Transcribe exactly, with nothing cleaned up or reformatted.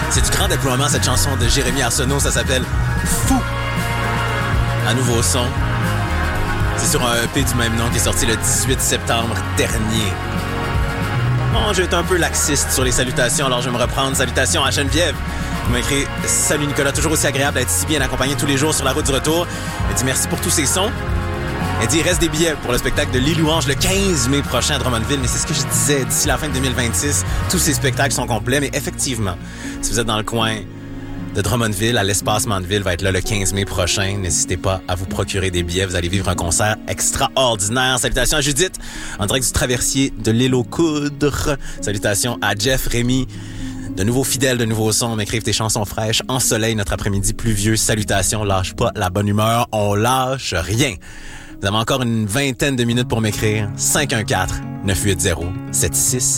C'est du grand déploiement, cette chanson de Jérémy Arsenault. Ça s'appelle Fou. Un nouveau son. C'est sur un E P du même nom qui est sorti le dix-huit septembre dernier. Bon, j'ai été un peu laxiste sur les salutations, alors je vais me reprendre. Salutations à Geneviève. Elle m'a écrit « Salut Nicolas, toujours aussi agréable d'être si bien accompagné tous les jours sur la route du retour. » Elle dit « Merci pour tous ces sons. » Elle dit « Il reste des billets pour le spectacle de Lille Louange le quinze mai prochain à Drummondville. » Mais c'est ce que je disais, d'ici la fin de deux mille vingt-six, tous ces spectacles sont complets. Mais effectivement, si vous êtes dans le coin de Drummondville, à l'Espace Mandeville, va être là le quinze mai prochain. N'hésitez pas à vous procurer des billets. Vous allez vivre un concert extraordinaire. Salutations à Judith, en direct du traversier de l'île aux Coudres. Salutations à Jeff, Rémi, de nouveaux fidèles, de nouveaux sons. On m'écrive tes chansons fraîches en soleil notre après-midi pluvieux. Salutations, lâche pas la bonne humeur. On lâche rien. Vous avez encore une vingtaine de minutes pour m'écrire. cinq un quatre, neuf huit zéro, sept six